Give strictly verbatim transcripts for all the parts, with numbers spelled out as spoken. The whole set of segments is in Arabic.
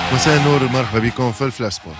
مساء النور، مرحبا بكم في الفلاش سبورت.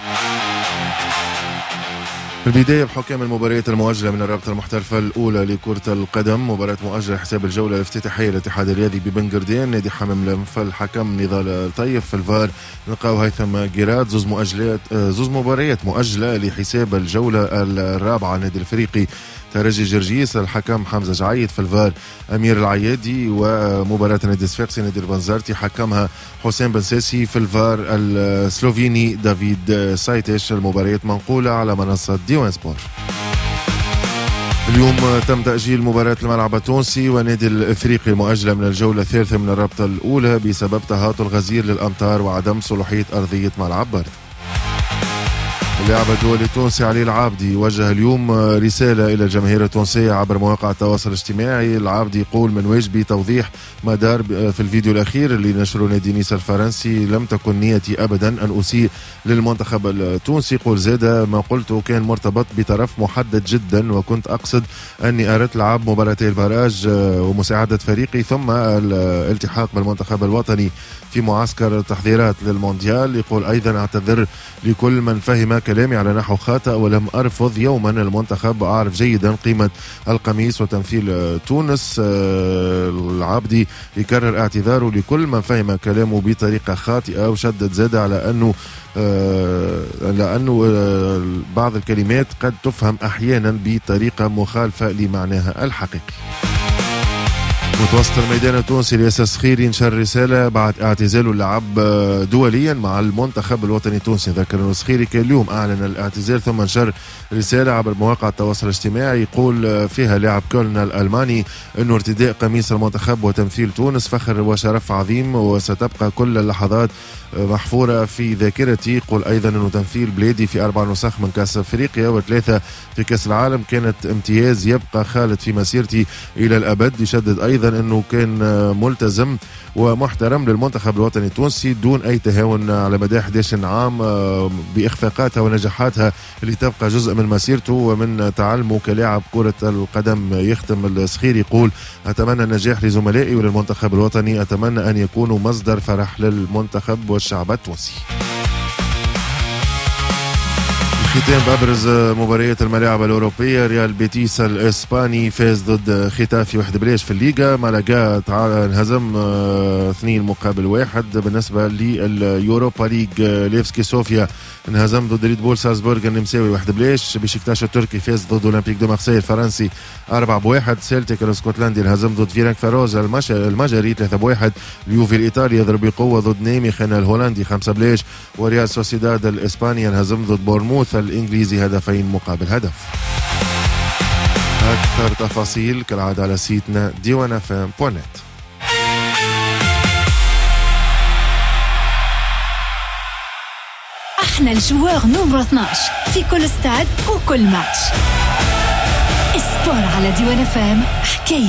البداية بحكام المباريات المؤجلة من الرابطة المحترفة الأولى لكرة القدم. مباراة مؤجلة حساب الجولة الافتتاحية للاتحاد الرياضي ببنغردين. نادي حمام لمف الحكم نضال الطيف. في الفار نلقاو هيثم جيرات. زوز مؤجلات زوز مباريات مؤجلة لحساب الجولة الرابعة. نادي الفريقي ترجي جرجيس الحكم حمزة جعيد. في الفار أمير العيادي. ومباراة نادي الصفاقسي نادي البنزرتي حكمها حسين بن ساسي. في الفار السلوفيني دافيد سايتش. المباريات منقولة على منصة ديوان سبور. اليوم تم تأجيل مباراة الملعب التونسي ونادي الإفريقي المؤجلة من الجولة الثالثة من الرابطة الأولى بسبب تهاطل غزير للأمطار وعدم صلاحية أرضية ملعب برد. اللاعب الدولي التونسي علي العابدي وجه اليوم رسالة إلى الجماهير التونسية عبر مواقع التواصل الاجتماعي. العابدي يقول: من واجبي توضيح ما دار في الفيديو الأخير اللي نشره نادي نيس الفرنسي. لم تكن نيتي أبدا أن أسيء للمنتخب التونسي. يقول زاد: ما قلته كان مرتبط بطرف محدد جدا، وكنت أقصد أني أردت لعب مباراتي البراج ومساعدة فريقي ثم الالتحاق بالمنتخب الوطني في معسكر التحضيرات للمونديال. يقول أيضا: أعتذر لكل من فهم كلامي على نحو خاطئ، ولم أرفض يوما المنتخب، وأعرف جيدا قيمة القميص وتمثيل تونس. العابدي يكرر اعتذاره لكل من فهم كلامه بطريقة خاطئة، وشدد زاد على أنه لأنه بعض الكلمات قد تفهم أحيانا بطريقة مخالفة لمعناها الحقيقي. متوسط الميدان التونسي الياس خيري نشر رسالة بعد اعتزاله اللعب دوليا مع المنتخب الوطني التونسي. ذكر أن سخيري كان اليوم أعلن الاعتزال ثم نشر رسالة عبر مواقع التواصل الاجتماعي يقول فيها لاعب كولن الألماني أنه ارتداء قميص المنتخب وتمثيل تونس فخر وشرف عظيم، وستبقى كل اللحظات محفورة في ذاكرتي. يقول أيضا أنه تمثيل بلادي في أربع نسخ من كأس أفريقيا وثلاثة في كأس العالم كانت امتياز يبقى خالد في مسيرتي إلى الأبد. يشدد أيضا أنه كان ملتزم ومحترم للمنتخب الوطني التونسي دون أي تهاون على مدى أحد عشر عام بإخفاقاتها ونجاحاتها اللي تبقى جزء من مسيرته ومن تعلمه كلاعب كرة القدم. يختم السخير يقول: أتمنى النجاح لزملائي وللمنتخب الوطني، أتمنى أن يكونوا مصدر فرح للمنتخب والشعب التونسي. ختام بأبرز مباريات الملاعب الأوروبية. ريال بيتيس الإسباني فاز ضد ختافي واحد بلاش في الليغا. مالاغا انهزم اثنين مقابل واحد. بالنسبة لليوروبا ليج ليفسكي صوفيا انهزم ضد ريد بول سالزبورغ النمساوي واحد بلاش. بشكتاش التركي فاز ضد أولمبيك دو مارسيل الفرنسي أربعة بواحد. سيلتيك الاسكتلندي انهزم ضد فيرانك فاروز المجري ثلاثة بواحد. اليوفي الإيطالي يضرب بقوة ضد نيميخن الهولندي خمسة بلاش. وريال سوسيداد الإسباني انهزم ضد بورموث الإنجليزي هدفين مقابل هدف. أكثر تفاصيل كالعادة على سيتنا ديوان اف ام دوت نت. احنا الجوار نمرو اثناش في كل استاد وكل ماتش. اسبور على ديوان اف ام حكاية